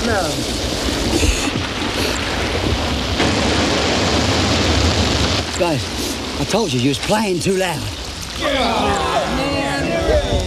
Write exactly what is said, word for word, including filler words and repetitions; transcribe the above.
now. Guys, I told you you was playing too loud. Oh, man.